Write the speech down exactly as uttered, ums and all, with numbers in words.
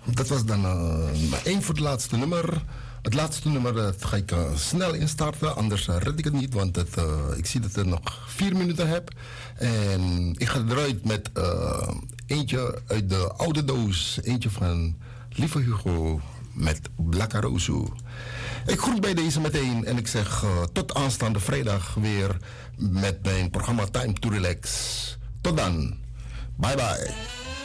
Dat was dan uh, één voor het laatste nummer. Het laatste nummer dat ga ik uh, snel instarten, anders uh, red ik het niet, want het, uh, ik zie dat ik nog vier minuten heb. En ik ga eruit met uh, eentje uit de oude doos, eentje van Lieve Hugo met Blakkarozu. Ik groet bij deze meteen en ik zeg uh, tot aanstaande vrijdag weer met mijn programma Time to Relax. Tot dan. Bye bye.